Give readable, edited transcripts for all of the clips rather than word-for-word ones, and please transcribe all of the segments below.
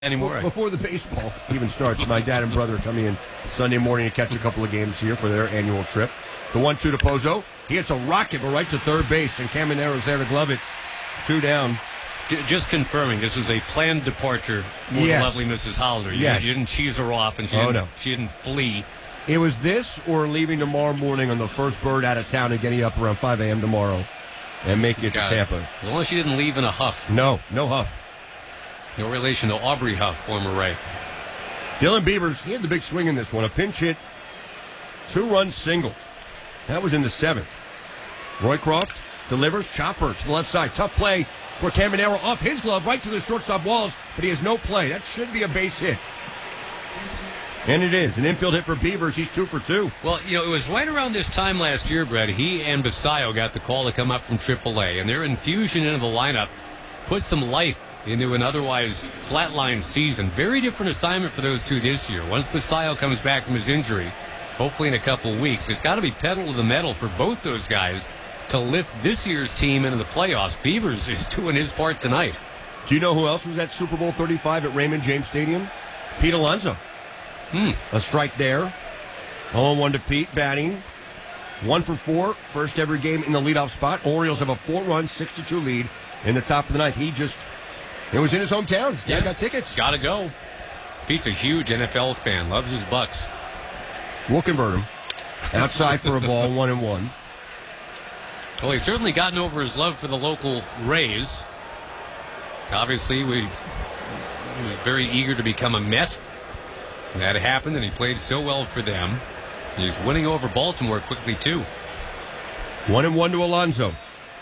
anymore. Before the baseball even starts, my dad and brother come in Sunday morning to catch a couple of games here for their annual trip. The 1-2 to Pozo. He hits a rocket right to third base, and Caminero's there to glove it. 2 down. Just confirming, this was a planned departure for the lovely Mrs. Hollander. You didn't cheese her off, and she didn't flee. It was this or leaving tomorrow morning on the first bird out of town and getting up around 5 a.m. tomorrow and making it to Tampa. As long as she didn't leave in a huff. No huff. No relation to Aubrey Huff, former Ray. Dylan Beavers, he had the big swing in this one. A pinch hit, 2-run single. That was in the 7th. Roycroft delivers, chopper to the left side. Tough play for Caminero off his glove right to the shortstop Walls, but he has no play. That should be a base hit. And it is. An infield hit for Beavers. He's 2 for 2. Well, it was right around this time last year, Brett. He and Basayo got the call to come up from AAA, and their infusion into the lineup put some life into an otherwise flatline season. Very different assignment for those two this year. Once Basayo comes back from his injury, hopefully in a couple of weeks, it's got to be pedal to the metal for both those guys to lift this year's team into the playoffs. Beavers is doing his part tonight. Do you know who else was at Super Bowl 35 at Raymond James Stadium? Pete Alonso. A strike there. 0-1 to Pete, batting. 1 for 4, first ever game in the leadoff spot. Orioles have a 4-run, 6-2 lead in the top of the ninth. It was in his hometown. His dad got tickets. Gotta go. Pete's a huge NFL fan. Loves his Bucks. We'll convert him. Outside for a ball, 1-1. Well, he's certainly gotten over his love for the local Rays. Obviously, he was very eager to become a Met. That happened, and he played so well for them. He's winning over Baltimore quickly, too. 1-1 to Alonso.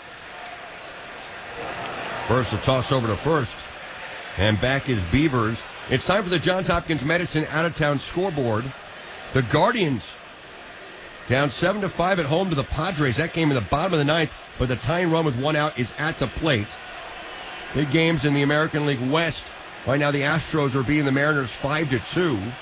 First, a toss over to first. And back is Beavers. It's time for the Johns Hopkins Medicine out-of-town scoreboard. The Guardians down 7-5 at home to the Padres. That game in the bottom of the ninth, but the tying run with 1 out is at the plate. Big games in the American League West. Right now, the Astros are beating the Mariners 5-2.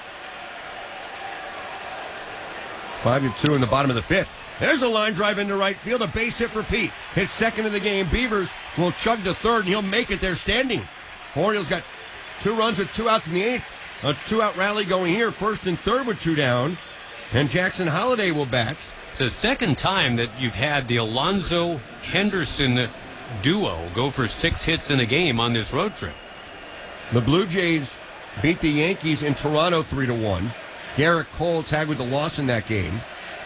5-2 in the bottom of the 5th. There's a line drive into right field, a base hit for Pete. His second of the game. Beavers will chug to third, and he'll make it there standing. Orioles got 2 runs with 2 outs in the 8th. A 2-out rally going here, first and third with 2 down. And Jackson Holliday will bat. It's the second time that you've had the Alonso-Henderson duo go for 6 hits in a game on this road trip. The Blue Jays beat the Yankees in Toronto 3-1. Garrett Cole tagged with the loss in that game.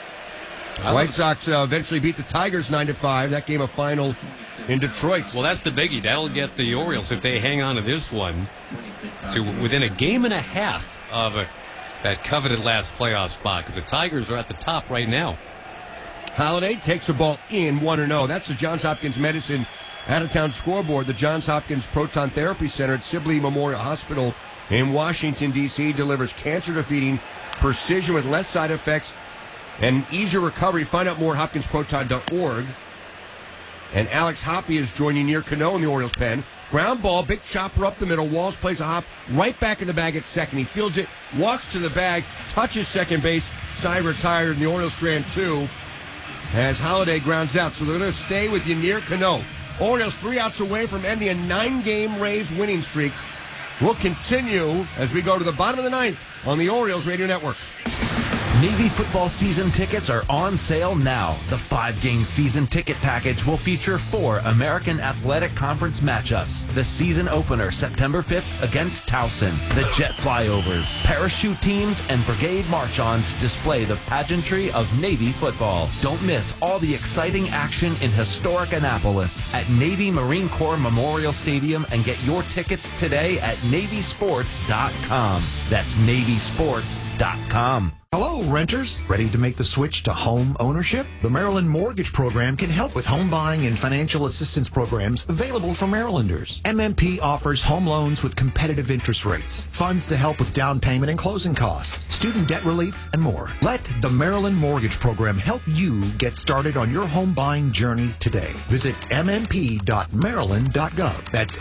White Sox eventually beat the Tigers 9-5. That game a final in Detroit. Well, that's the biggie. That'll get the Orioles, if they hang on to this one, to within a game and a half of that coveted last playoff spot, because the Tigers are at the top right now. Holliday takes a ball in 1-0. That's the Johns Hopkins Medicine out-of-town scoreboard. The Johns Hopkins Proton Therapy Center at Sibley Memorial Hospital in Washington, D.C. delivers cancer-defeating precision with less side effects and easier recovery. Find out more at hopkinsproton.org. And Alex Hoppe is joining near Cano in the Orioles pen. Ground ball, big chopper up the middle. Walls plays a hop right back in the bag at second. He fields it, walks to the bag, touches second base. Side retired, and the Orioles strand 2 as Holliday grounds out. So they're going to stay with Yennier Cano. Orioles 3 outs away from ending a 9-game Rays winning streak. We'll continue as we go to the bottom of the ninth on the Orioles Radio Network. Navy football season tickets are on sale now. The 5-game season ticket package will feature 4 American Athletic Conference matchups. The season opener, September 5th, against Towson. The jet flyovers, parachute teams, and brigade march-ons display the pageantry of Navy football. Don't miss all the exciting action in historic Annapolis at Navy Marine Corps Memorial Stadium, and get your tickets today at NavySports.com. That's NavySports.com. Hello, renters. Ready to make the switch to home ownership? The Maryland Mortgage Program can help with home buying and financial assistance programs available for Marylanders. MMP offers home loans with competitive interest rates, funds to help with down payment and closing costs, student debt relief, and more. Let the Maryland Mortgage Program help you get started on your home buying journey today. Visit mmp.maryland.gov. That's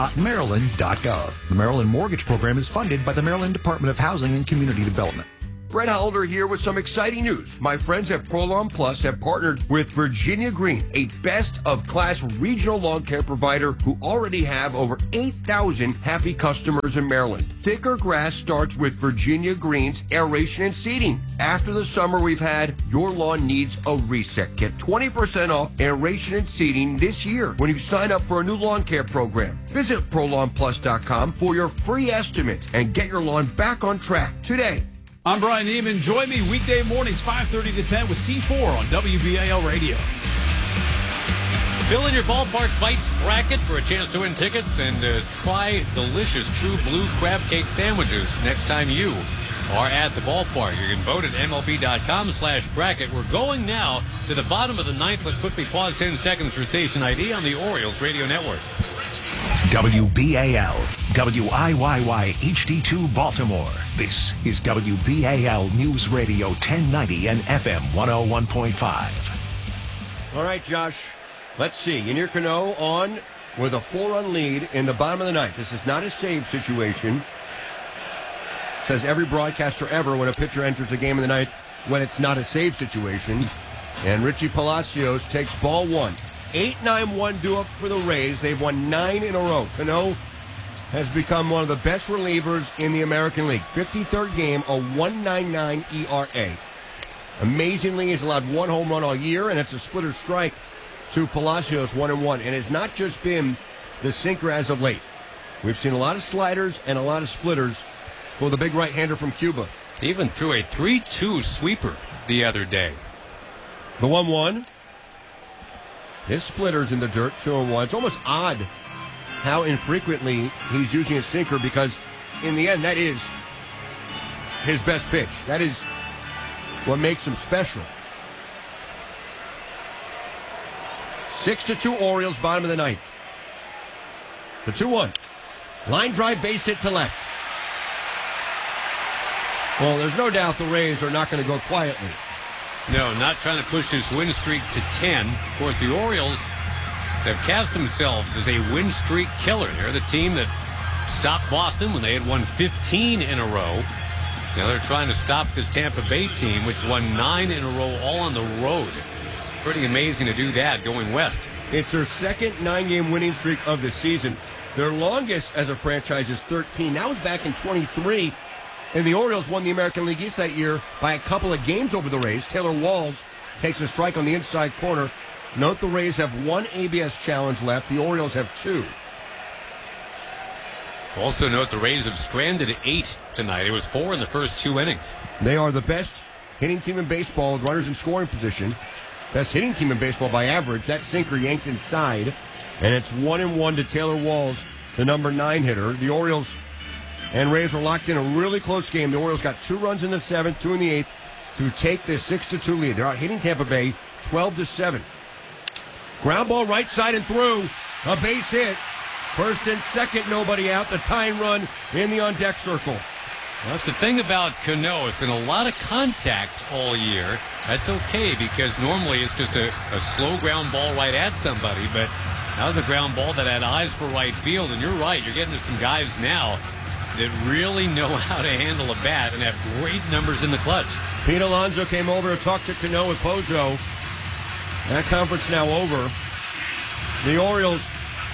mmp.maryland.gov. The Maryland Mortgage Program is funded by the Maryland Department of Housing and Community Development. Brett Holder here with some exciting news. My friends at ProLawn Plus have partnered with Virginia Green, a best-of-class regional lawn care provider who already have over 8,000 happy customers in Maryland. Thicker grass starts with Virginia Green's aeration and seeding. After the summer we've had, your lawn needs a reset. Get 20% off aeration and seeding this year when you sign up for a new lawn care program. Visit ProLawnPlus.com for your free estimate and get your lawn back on track today. I'm Brian Neiman. Join me weekday mornings 5:30 to 10 with C4 on WBAL Radio. Fill in your Ballpark Bites bracket for a chance to win tickets and try delicious True Blue crab cake sandwiches next time you are at the ballpark. You can vote at MLB.com/bracket. We're going now to the bottom of the ninth. Let's quickly pause 10 seconds for station ID on the Orioles Radio Network. WBAL, WIYY HD2 Baltimore. This is WBAL News Radio 1090 and FM 101.5. All right, Josh. Let's see. Yanier Cano on with a 4-run lead in the bottom of the ninth. This is not a save situation. Says every broadcaster ever when a pitcher enters the game in the ninth when it's not a save situation. And Richie Palacios takes ball one. 8-9-1 due up for the Rays. They've won 9 in a row. Cano has become one of the best relievers in the American League. 53rd game, a 1.99 ERA. Amazingly, he's allowed 1 home run all year, and it's a splitter strike to Palacios, 1-1. And it's not just been the sinker as of late. We've seen a lot of sliders and a lot of splitters for the big right-hander from Cuba. He even threw a 3-2 sweeper the other day. The 1-1. His splitter's in the dirt, 2-1. It's almost odd how infrequently he's using his sinker because, in the end, that is his best pitch. That is what makes him special. 6-2 Orioles, bottom of the ninth. The 2-1. Line drive, base hit to left. Well, there's no doubt the Rays are not going to go quietly. No, not trying to push his win streak to 10. Of course, the Orioles have cast themselves as a win streak killer. They're the team that stopped Boston when they had won 15 in a row. Now they're trying to stop this Tampa Bay team, which won 9 in a row all on the road. Pretty amazing to do that going west. It's their second 9-game winning streak of the season. Their longest as a franchise is 13. That was back in 23. And the Orioles won the American League East that year by a couple of games over the Rays. Taylor Walls takes a strike on the inside corner. Note the Rays have 1 ABS challenge left. The Orioles have 2. Also note the Rays have stranded 8 tonight. It was 4 in the first 2 innings. They are the best hitting team in baseball with runners in scoring position. Best hitting team in baseball by average. That sinker yanked inside. And it's 1-1 to Taylor Walls, the number 9 hitter. The Orioles and Rays were locked in a really close game. The Orioles got 2 runs in the 7th, 2 in the 8th to take this 6-2 lead. They're out hitting Tampa Bay 12-7. Ground ball right side and through. A base hit. First and second, nobody out. The tying run in the on-deck circle. Well, that's the thing about Cano. It's been a lot of contact all year. That's okay because normally it's just a slow ground ball right at somebody. But that was a ground ball that had eyes for right field. And you're right. You're getting to some guys now that really know how to handle a bat and have great numbers in the clutch. Pete Alonso came over to talk to Cano with Pozo. That conference now over. The Orioles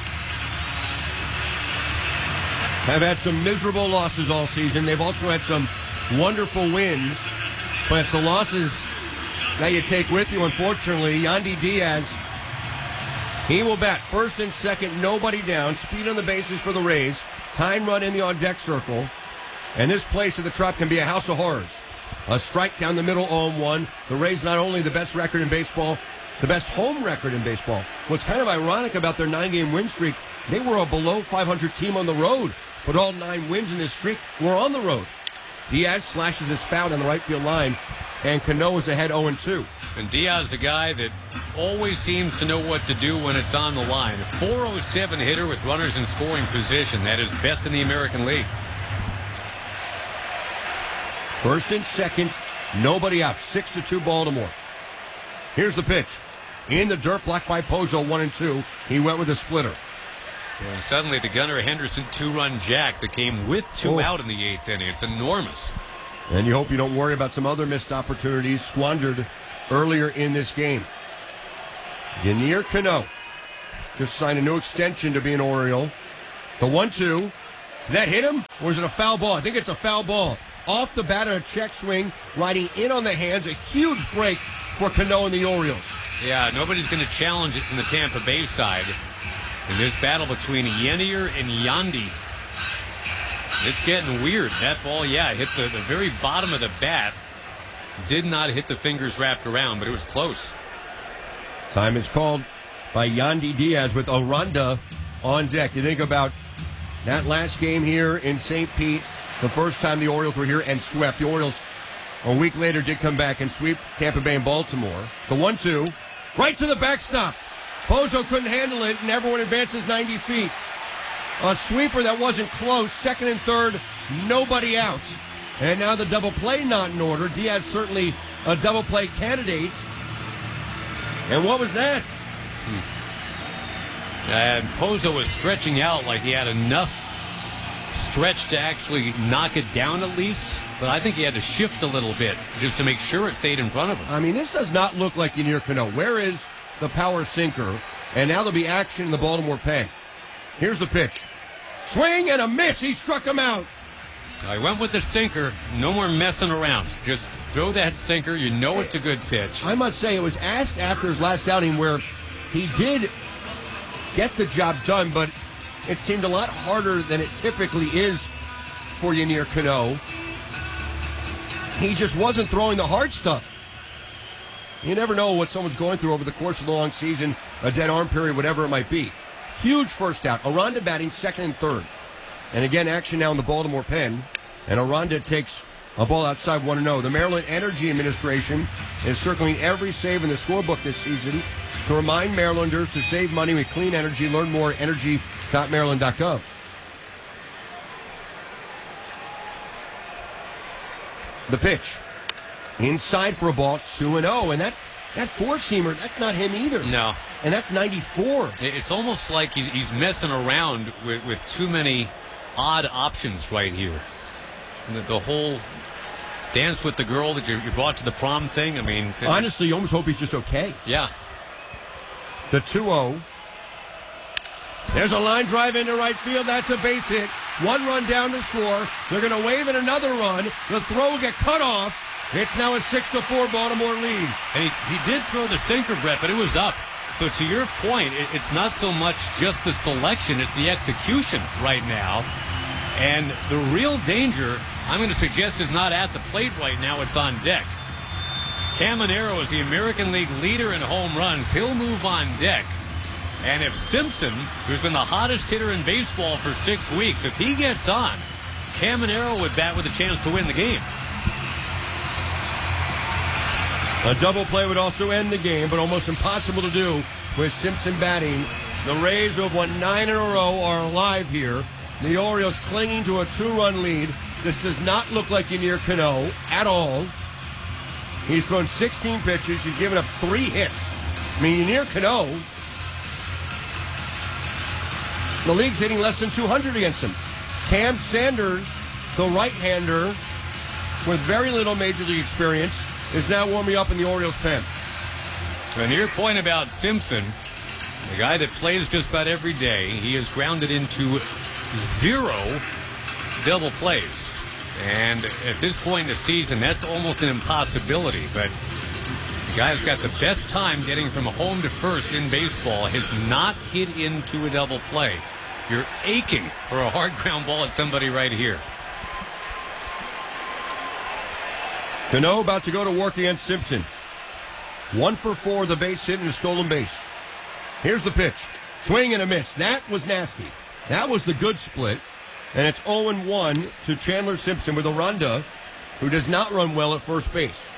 have had some miserable losses all season. They've also had some wonderful wins. But it's the losses that you take with you, unfortunately. Yandy Diaz, he will bat first and second, nobody down. Speed on the bases for the Rays. Time run in the on-deck circle. And this place at the Trop can be a house of horrors. A strike down the middle, 0-1. The Rays not only the best record in baseball, the best home record in baseball. What's kind of ironic about their 9-game win streak, they were a below 500 team on the road. But all 9 wins in this streak were on the road. Diaz slashes his foul down the right field line. And Cano is ahead 0-2. And Diaz, a guy that always seems to know what to do when it's on the line. A 407 hitter with runners in scoring position. That is best in the American League. First and second, nobody out. 6-2 Baltimore. Here's the pitch. In the dirt, blocked by Pozo, 1-2. He went with a splitter. And suddenly the Gunnar Henderson 2-run jack that came with 2 out in the 8th inning. It's enormous. And you hope you don't worry about some other missed opportunities squandered earlier in this game. Yennier Cano just signed a new extension to be an Oriole. The 1-2. Did that hit him, or is it a foul ball? I think it's a foul ball. Off the bat on a check swing, riding in on the hands. A huge break for Cano and the Orioles. Yeah, nobody's going to challenge it from the Tampa Bay side. In this battle between Yennier and Yandy, it's getting weird. That ball, hit the very bottom of the bat. Did not hit the fingers wrapped around, but it was close. Time is called by Yandy Diaz with Aranda on deck. You think about that last game here in St. Pete, the first time the Orioles were here and swept. The Orioles, a week later, did come back and sweep Tampa Bay and Baltimore. The 1-2, right to the backstop. Pozo couldn't handle it, and everyone advances 90 feet. A sweeper that wasn't close, second and third, nobody out. And now the double play not in order. Diaz certainly a double play candidate. And what was that? And Pozo was stretching out like he had enough stretch to actually knock it down at least. But I think he had to shift a little bit just to make sure it stayed in front of him. I mean, this does not look like Yennier Cano. Where is the power sinker? And now there'll be action in the Baltimore pen. Here's the pitch. Swing and a miss. He struck him out. I went with the sinker. No more messing around. Just throw that sinker. You know it's a good pitch. I must say, it was asked after his last outing where he did get the job done, but it seemed a lot harder than it typically is for Yennier Cano. He just wasn't throwing the hard stuff. You never know what someone's going through over the course of the long season, a dead arm period, whatever it might be. Huge first out. Aranda batting second and third. And again, action now in the Baltimore pen. And Aranda takes a ball outside 1-0. The Maryland Energy Administration is circling every save in the scorebook this season to remind Marylanders to save money with clean energy. Learn more at energy.maryland.gov. The pitch. Inside for a ball, 2-0. And that four-seamer, that's not him either. No. And that's 94. It's almost like he's messing around with too many odd options right here. The whole dance with the girl that you brought to the prom thing, I mean... Honestly, you almost hope he's just okay. Yeah. The 2-0. There's a line drive into right field. That's a base hit. One run down to score. They're going to wave in another run. The throw will get cut off. It's now a 6-4 Baltimore lead. And he did throw the sinker, Brett, but it was up. So to your point, it's not so much just the selection, it's the execution right now. And the real danger, I'm going to suggest, is not at the plate right now, it's on deck. Caminero is the American League leader in home runs. He'll move on deck. And if Simpson, who's been the hottest hitter in baseball for 6 weeks, if he gets on, Caminero would bat with a chance to win the game. A double play would also end the game, but almost impossible to do with Simpson batting. The Rays, who have won 9 in a row, are alive here. The Orioles clinging to a 2-run lead. This does not look like Yennier Cano at all. He's thrown 16 pitches. He's given up 3 hits. I mean, Yennier Cano, the league's hitting less than 200 against him. Cam Sanders, the right-hander, with very little Major League experience, is now warming up in the Orioles pen. And your point about Simpson, the guy that plays just about every day, he has grounded into 0 double plays. And at this point in the season, that's almost an impossibility. But the guy who's got the best time getting from home to first in baseball has not hit into a double play. You're aching for a hard ground ball at somebody right here. Cano about to go to work against Simpson. 1 for 4, the base hit and a stolen base. Here's the pitch. Swing and a miss. That was nasty. That was the good split. And it's 0-1 to Chandler Simpson with Aranda, who does not run well at first base.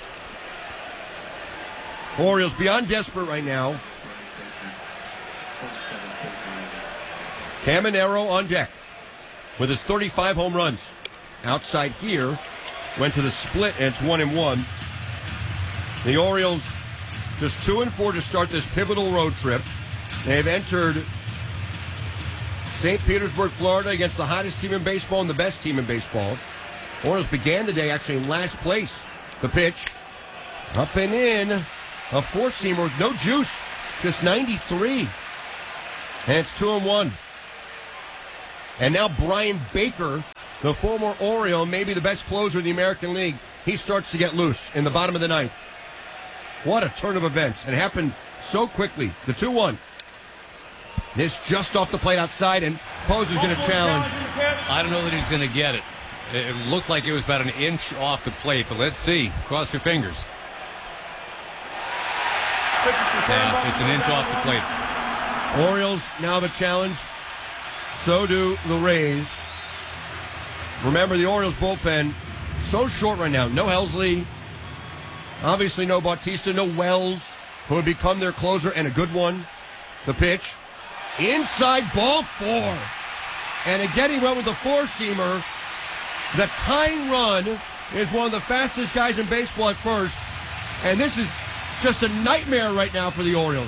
Orioles beyond desperate right now. Caminero on deck with his 35 home runs. Outside here, went to the split, and it's 1-1. The Orioles just 2-4 to start this pivotal road trip. They've entered St. Petersburg, Florida, against the hottest team in baseball and the best team in baseball. Orioles began the day actually in last place. The pitch, up and in, a four-seamer with no juice, just 93. And it's 2-1. And now Brian Baker, the former Oriole, maybe the best closer in the American League, he starts to get loose in the bottom of the ninth. What a turn of events. It happened so quickly. The 2-1. This just off the plate outside, and Pozo's going to challenge. I don't know that he's going to get it. It looked like it was about an inch off the plate, but let's see. Cross your fingers. Yeah, it's an inch off the plate. Orioles now have a challenge. So do the Rays. Remember, the Orioles bullpen so short right now. No Helsley. Obviously no Bautista, no Wells, who would become their closer, and a good one. The pitch. Inside, ball 4. And again, he went with the four-seamer. The tying run is one of the fastest guys in baseball at first. And this is just a nightmare right now for the Orioles.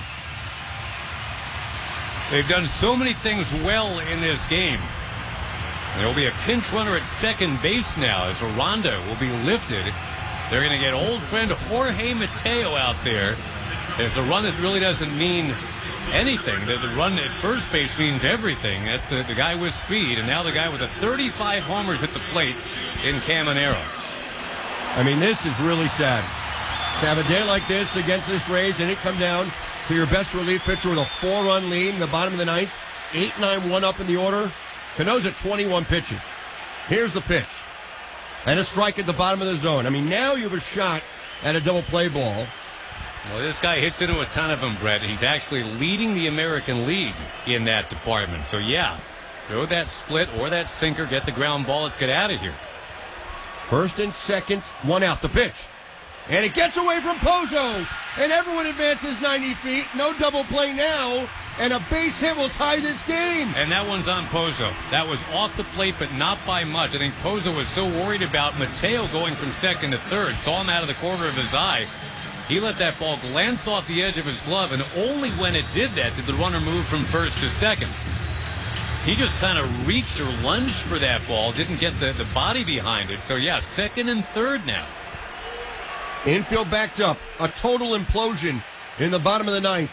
They've done so many things well in this game. There will be a pinch runner at second base now as Aranda will be lifted. They're going to get old friend Jorge Mateo out there. It's a run that really doesn't mean anything. The run at first base means everything. That's the guy with speed, and now the guy with the 35 homers at the plate in Caminero. I mean, this is really sad. To have a day like this against this Rays, and it come down to your best relief pitcher with a 4-run lead in the bottom of the ninth, 8-9-1 up in the order. Cano's at 21 pitches. Here's the pitch. And a strike at the bottom of the zone. I mean, now you have a shot at a double play ball. Well, this guy hits into a ton of them, Brett. He's actually leading the American League in that department. So, yeah, throw that split or that sinker, get the ground ball. Let's get out of here. First and second, one out. The pitch. And it gets away from Pozo. And everyone advances 90 feet. No double play now. And a base hit will tie this game. And that one's on Pozo. That was off the plate, but not by much. I think Pozo was so worried about Mateo going from second to third. Saw him out of the corner of his eye. He let that ball glance off the edge of his glove, and only when it did that did the runner move from first to second. He just kind of reached or lunged for that ball, didn't get the body behind it. So, yeah, second and third now. Infield backed up. A total implosion in the bottom of the ninth.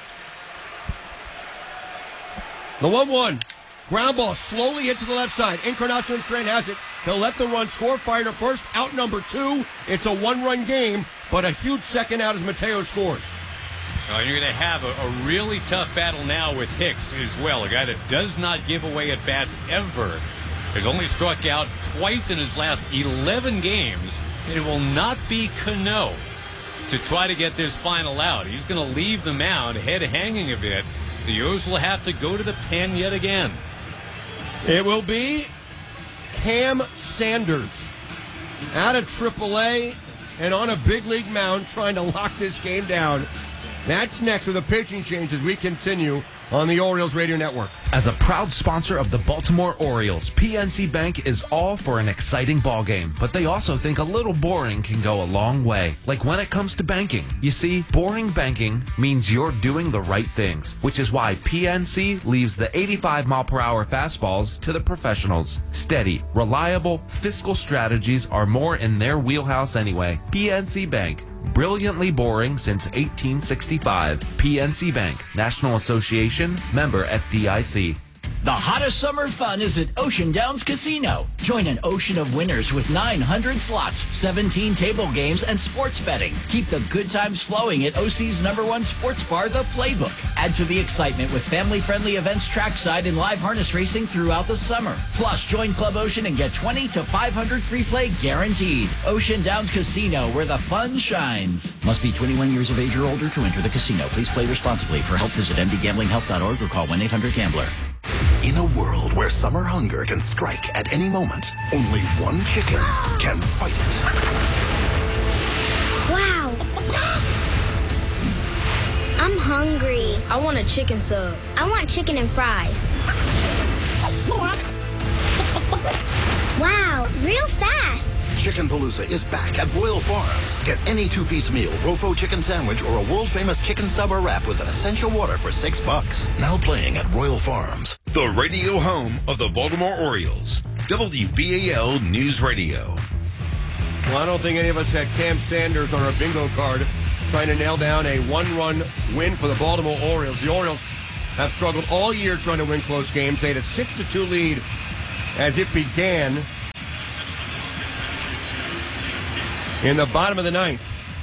The 1-1. Ground ball slowly hits to the left side. Encarnacion Strand has it. He'll let the run score. Fire to first. Out number 2. It's a one-run game, but a huge second out as Mateo scores. You're going to have a really tough battle now with Hicks as well, a guy that does not give away at bats ever. Has only struck out twice in his last 11 games, and it will not be Cano to try to get this final out. He's going to leave the mound, head hanging a bit. The O's will have to go to the pen yet again. It will be Cam Sanders out of AAA and on a big league mound trying to lock this game down. That's next with a pitching change as we continue on the Orioles Radio Network. As a proud sponsor of the Baltimore Orioles, PNC Bank is all for an exciting ball game, but they also think a little boring can go a long way, like when it comes to banking. You see, boring banking means you're doing the right things, which is why PNC leaves the 85-mile-per-hour fastballs to the professionals. Steady, reliable, fiscal strategies are more in their wheelhouse anyway. PNC Bank. Brilliantly boring since 1865. PNC Bank, National Association, member FDIC. The hottest summer fun is at Ocean Downs Casino. Join an ocean of winners with 900 slots, 17 table games, and sports betting. Keep the good times flowing at OC's #1 sports bar, The Playbook. Add to the excitement with family-friendly events trackside and live harness racing throughout the summer. Plus, join Club Ocean and get 20 to 500 free play guaranteed. Ocean Downs Casino, where the fun shines. Must be 21 years of age or older to enter the casino. Please play responsibly. For help, visit mdgamblinghelp.org or call 1-800-GAMBLER. In a world where summer hunger can strike at any moment, only one chicken can fight it. Wow. I'm hungry. I want a chicken sub. I want chicken and fries. Wow, real fast. Chicken Palooza is back at Royal Farms. Get any two-piece meal, Rofo chicken sandwich, or a world-famous chicken sub or wrap with an essential water for $6. Now playing at Royal Farms. The radio home of the Baltimore Orioles. WBAL News Radio. Well, I don't think any of us had Cam Sanders on our bingo card trying to nail down a one-run win for the Baltimore Orioles. The Orioles have struggled all year trying to win close games. They had a 6-2 lead as it began in the bottom of the ninth.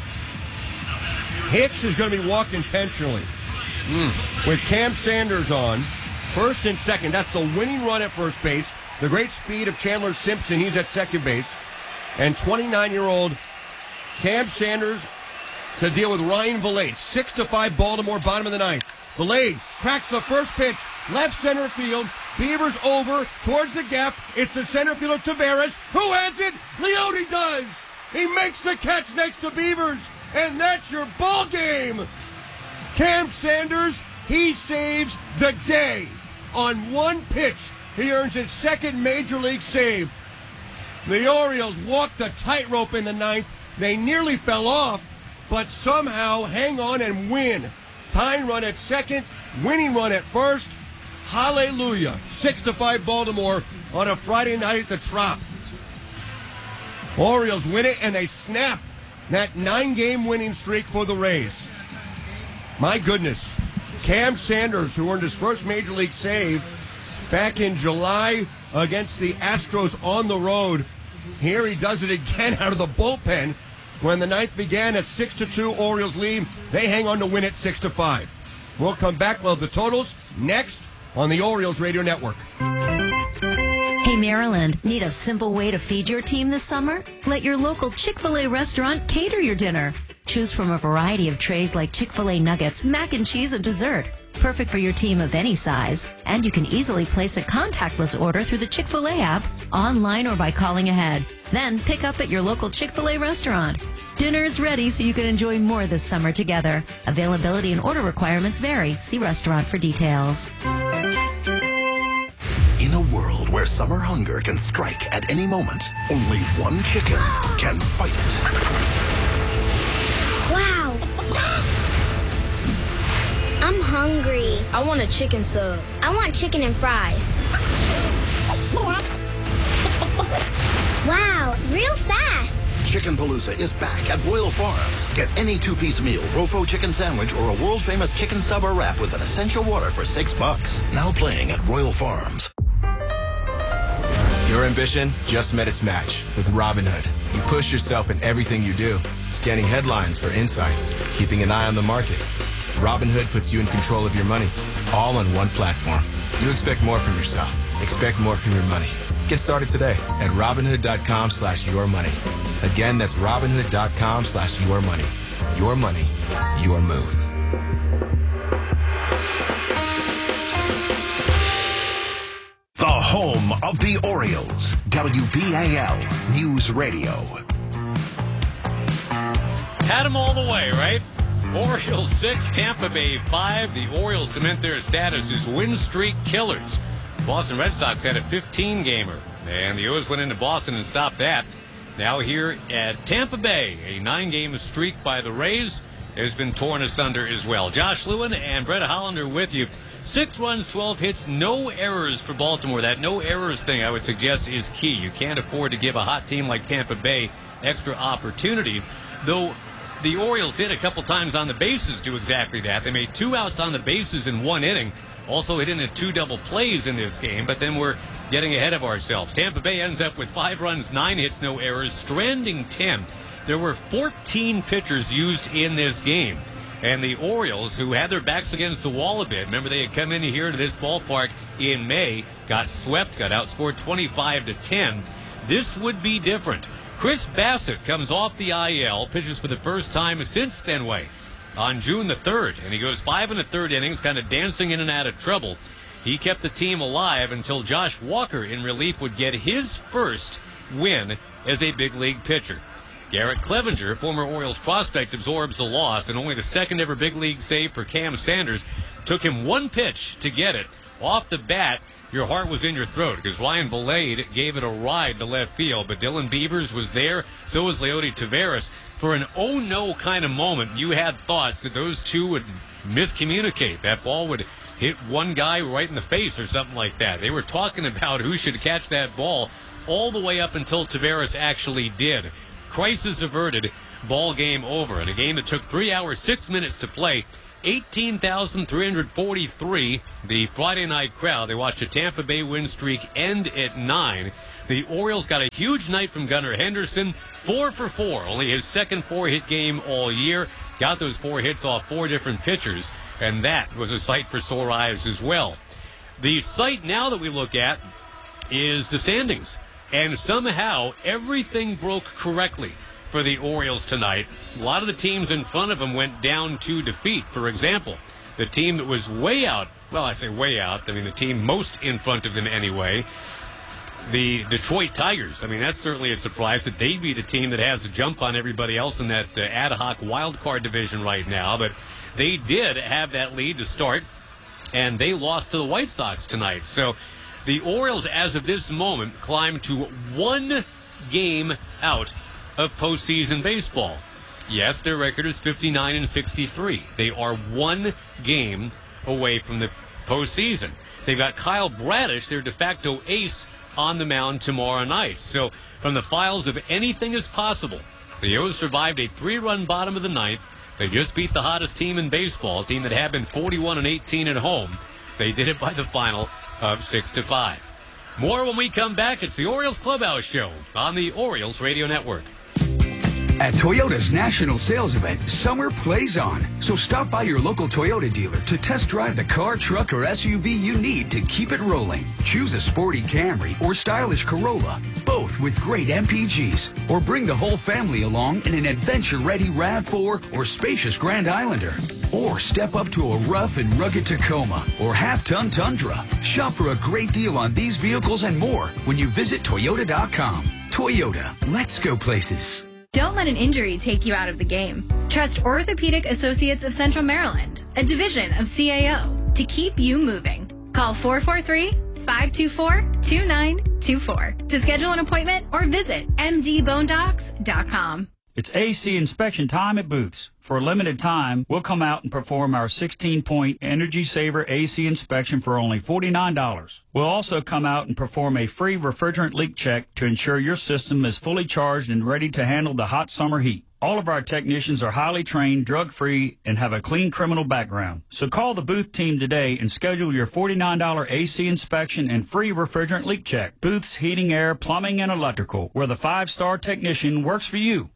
Hicks is going to be walked intentionally with Cam Sanders on first and second. That's the winning run at first base. The great speed of Chandler Simpson. He's at second base. And 29-year-old Cam Sanders to deal with Ryan Vilade. 6-5 Baltimore, bottom of the ninth. Vilade cracks the first pitch, left center field. Beavers over towards the gap. It's the center fielder Taveras. Who has it? Leone does. He makes the catch next to Beavers. And that's your ball game. Cam Sanders, he saves the day. On one pitch, he earns his second major league save. The Orioles walked the tightrope in the ninth. They nearly fell off, but somehow hang on and win. Tying run at second, winning run at first. Hallelujah. 6-5 Baltimore on a Friday night at the Trop. Orioles win it, and they snap that 9-game winning streak for the Rays. My goodness. Cam Sanders, who earned his first major league save back in July against the Astros on the road. Here he does it again out of the bullpen. When the ninth began, a 6-2 Orioles lead. They hang on to win it 6-5. We'll come back. We'll have the totals next on the Orioles Radio Network. Hey, Maryland, need a simple way to feed your team this summer? Let your local Chick-fil-A restaurant cater your dinner. Choose from a variety of trays like Chick-fil-A nuggets, mac and cheese, and dessert. Perfect for your team of any size. And you can easily place a contactless order through the Chick-fil-A app, online or by calling ahead. Then pick up at your local Chick-fil-A restaurant. Dinner is ready so you can enjoy more this summer together. Availability and order requirements vary. See restaurant for details. In a world where summer hunger can strike at any moment, only one chicken can fight it. Wow. I'm hungry. I want a chicken sub. I want chicken and fries. Wow, real fast. Chicken Palooza is back at Royal Farms. Get any two-piece meal, Rofo chicken sandwich, or a world-famous chicken sub or wrap with an essential water for $6. Now playing at Royal Farms. Your ambition just met its match with Robinhood. You push yourself in everything you do, scanning headlines for insights, keeping an eye on the market. Robinhood puts you in control of your money, all on one platform. You expect more from yourself. Expect more from your money. Get started today at Robinhood.com/yourmoney. Again, that's Robinhood.com/yourmoney. Your money, your move. The home of the Orioles, WBAL News Radio. Had them all the way, right? Orioles 6, Tampa Bay 5. The Orioles cement their status as win streak killers. Boston Red Sox had a 15-gamer, and the O's went into Boston and stopped that. Now here at Tampa Bay, a 9-game streak by the Rays has been torn asunder as well. Josh Lewin and Brett Hollander with you. 6 runs, 12 hits, no errors for Baltimore. That no errors thing, I would suggest, is key. You can't afford to give a hot team like Tampa Bay extra opportunities, though the Orioles did a couple times on the bases do exactly that. They made 2 outs on the bases in 1 inning. Also hit into 2 double plays in this game, but then we're getting ahead of ourselves. Tampa Bay ends up with 5 runs, 9 hits, no errors, stranding 10. There were 14 pitchers used in this game. And the Orioles, who had their backs against the wall a bit, remember they had come in here to this ballpark in May, got swept, got outscored 25-10. This would be different. Chris Bassett comes off the IL, pitches for the first time since Fenway on June the 3rd, and he goes 5 1/3 innings, kind of dancing in and out of trouble. He kept the team alive until Josh Walker in relief would get his first win as a big league pitcher. Garrett Clevenger, former Orioles prospect, absorbs the loss, and only the second ever big league save for Cam Sanders. Took him 1 pitch to get it. Off the bat, your heart was in your throat because Ryan Vilade gave it a ride to left field, but Dylan Beavers was there, so was Leody Taveras. For an oh-no kind of moment, you had thoughts that those two would miscommunicate. That ball would hit one guy right in the face or something like that. They were talking about who should catch that ball all the way up until Taveras actually did. crisis averted, ball game over. In a game that took 3 hours, 6 minutes to play, 18,343, the Friday night crowd. They watched a Tampa Bay win streak end at 9. The Orioles got a huge night from Gunnar Henderson, 4 for 4, only his second 4-hit game all year. Got those 4 hits off 4 different pitchers, and that was a sight for sore eyes as well. The sight now that we look at is the standings, and somehow everything broke correctly for the Orioles tonight. A lot of the teams in front of them went down to defeat. For example, the team that was way out, well, I say way out, I mean the team most in front of them anyway, the Detroit Tigers. I mean, that's certainly a surprise that they'd be the team that has a jump on everybody else in that ad hoc wild card division right now. But they did have that lead to start, and they lost to the White Sox tonight. So the Orioles, as of this moment, climbed to 1 game out of postseason baseball. Yes, their record is 59-63. They are 1 game away from the postseason. They've got Kyle Bradish, their de facto ace, on the mound tomorrow night. So from the files of anything is possible, the O's survived a 3-run bottom of the 9th. They just beat the hottest team in baseball, a team that had been 41-18 at home. They did it by the final of 6-5. More when we come back. It's the Orioles Clubhouse Show on the Orioles Radio Network. At Toyota's national sales event, summer plays on. So stop by your local Toyota dealer to test drive the car, truck, or SUV you need to keep it rolling. Choose a sporty Camry or stylish Corolla, both with great MPGs. Or bring the whole family along in an adventure-ready RAV4 or spacious Grand Islander. Or step up to a rough and rugged Tacoma or half-ton Tundra. Shop for a great deal on these vehicles and more when you visit Toyota.com. Toyota, let's go places. Don't let an injury take you out of the game. Trust Orthopedic Associates of Central Maryland, a division of CAO, to keep you moving. Call 443-524-2924 to schedule an appointment or visit mdbonedocs.com. It's AC inspection time at Booth's. For a limited time, we'll come out and perform our 16-point Energy Saver AC inspection for only $49. We'll also come out and perform a free refrigerant leak check to ensure your system is fully charged and ready to handle the hot summer heat. All of our technicians are highly trained, drug-free, and have a clean criminal background. So call the Booth team today and schedule your $49 AC inspection and free refrigerant leak check. Booth's Heating, Air, Plumbing, and Electrical, where the 5-star technician works for you.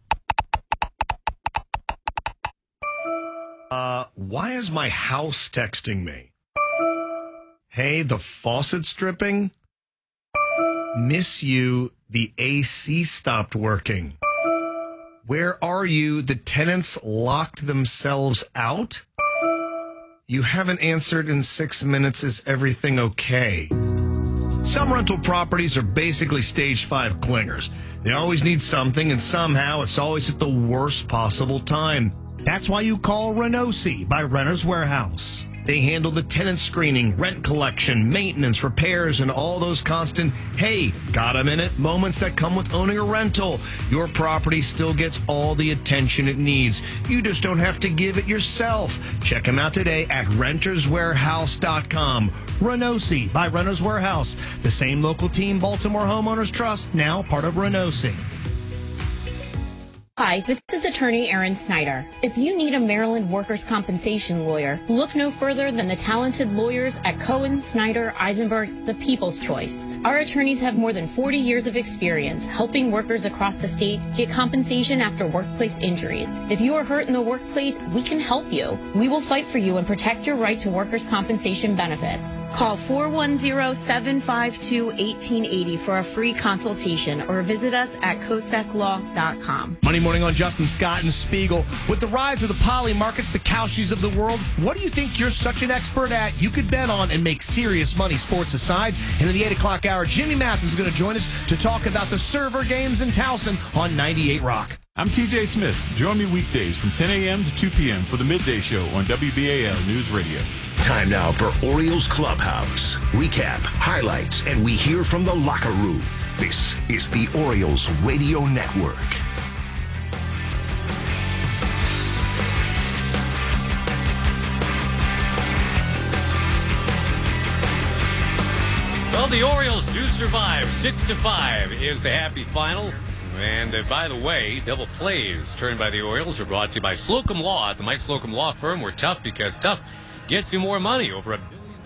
Why is my house texting me? Hey, the faucet's dripping? Miss you, the AC stopped working. Where are you? The tenants locked themselves out? You haven't answered in 6 minutes. Is everything okay? Some rental properties are basically stage 5 clingers. They always need something, and somehow it's always at the worst possible time. That's why you call Renosi by Renter's Warehouse. They handle the tenant screening, rent collection, maintenance, repairs, and all those constant, hey, got a minute moments that come with owning a rental. Your property still gets all the attention it needs. You just don't have to give it yourself. Check them out today at renterswarehouse.com. Renosi by Renter's Warehouse. The same local team Baltimore Homeowners Trust, now part of Renosi. Hi, this is attorney Erin Snyder. If you need a Maryland workers' compensation lawyer, look no further than the talented lawyers at Cohen, Snyder, Eisenberg, the People's Choice. Our attorneys have more than 40 years of experience helping workers across the state get compensation after workplace injuries. If you are hurt in the workplace, we can help you. We will fight for you and protect your right to workers' compensation benefits. Call 410-752-1880 for a free consultation or visit us at coseclaw.com. Monday morning on Justin Scott and Spiegel. With the rise of the poly markets, the Cowshies of the world, what do you think you're such an expert at? You could bet on and make serious money, sports aside. And in the 8 o'clock hour, Jimmy Mathis is going to join us to talk about the server games in Towson on 98 Rock. I'm TJ Smith. Join me weekdays from 10 a.m. to 2 p.m. for the Midday Show on WBAL News Radio. Time now for Orioles Clubhouse. Recap, highlights, and we hear from the locker room. This is the Orioles Radio Network. Well, the Orioles do survive. 6-5 is the happy final. And by the way, double plays turned by the Orioles are brought to you by Slocum Law at the Mike Slocum Law Firm. We're tough because tough gets you more money. Over $1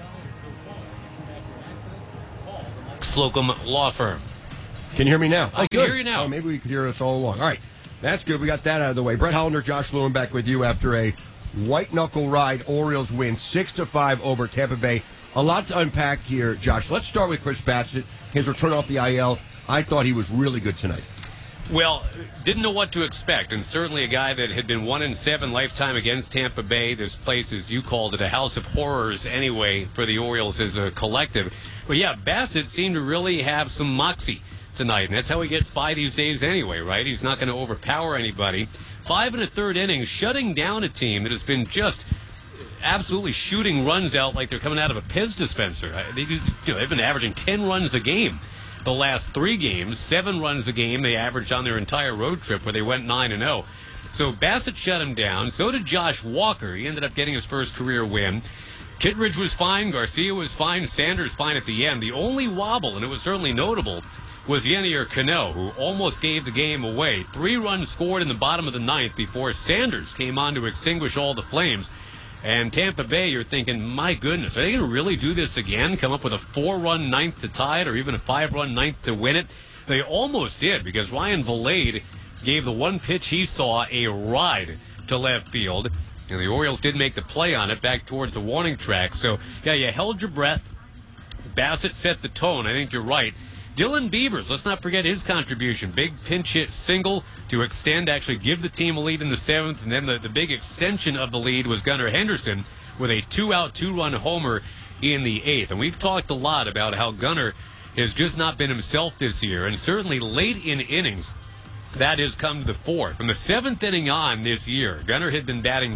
billion Slocum Law Firm. Can you hear me now? I can hear you now. Oh, maybe we could hear us all along. All right, that's good. We got that out of the way. Brett Hollander, Josh Lewin back with you after a white-knuckle ride. Orioles win 6-5 over Tampa Bay. A lot to unpack here, Josh. Let's start with Chris Bassitt. His return off the IL. I thought he was really good tonight. Well, didn't know what to expect, and certainly a guy that had been 1-7 lifetime against Tampa Bay. This place, as you called it, a house of horrors anyway for the Orioles as a collective. But yeah, Bassitt seemed to really have some moxie tonight, and that's how he gets by these days anyway, right? He's not going to overpower anybody. 5 1/3 innings, shutting down a team that has been just absolutely shooting runs out like they're coming out of a Pez dispenser. They've been averaging 10 runs a game the last 3 games, 7 runs a game they averaged on their entire road trip where they went 9-0. So Bassitt shut him down. So did Josh Walker. He ended up getting his first career win. Kittredge was fine. Garcia was fine. Sanders fine at the end. The only wobble, and it was certainly notable, was Yennier Cano, who almost gave the game away. 3 runs scored in the bottom of the 9th before Sanders came on to extinguish all the flames. And Tampa Bay, you're thinking, my goodness, are they going to really do this again? Come up with a 4-run 9th to tie it, or even a 5-run 9th to win it? They almost did, because Ryan Valade gave the one pitch he saw a ride to left field. And the Orioles did make the play on it back towards the warning track. So, yeah, you held your breath. Bassitt set the tone. I think you're right. Dylan Beavers, let's not forget his contribution. Big pinch hit single to extend, actually give the team a lead in the 7th. And then the big extension of the lead was Gunnar Henderson with a 2-out, 2-run homer in the 8th. And we've talked a lot about how Gunnar has just not been himself this year. And certainly late in innings, that has come to the fore. From the 7th inning on this year, Gunnar had been batting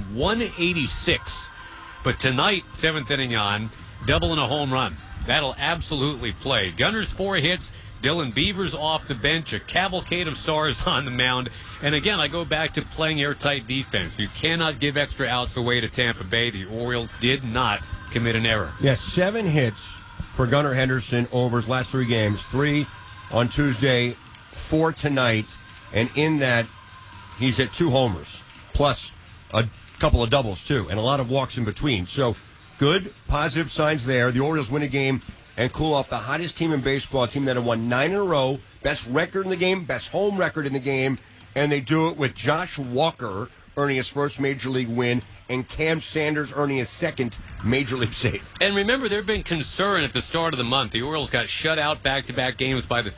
186. But tonight, 7th inning on, double and a home run. That'll absolutely play. Gunnar's 4 hits, Dylan Beavers off the bench, a cavalcade of stars on the mound. And again, I go back to playing airtight defense. You cannot give extra outs away to Tampa Bay. The Orioles did not commit an error. Yes, 7 hits for Gunnar Henderson over his last 3 games. 3 on Tuesday, 4 tonight. And in that, he's at 2 homers, plus a couple of doubles, too, and a lot of walks in between. So, good, positive signs there. The Orioles win a game and cool off the hottest team in baseball, a team that had won 9 in a row, best record in the game, best home record in the game, and they do it with Josh Walker earning his first Major League win and Cam Sanders earning his second Major League save. And remember, there had been concern at the start of the month. The Orioles got shut out back-to-back games by the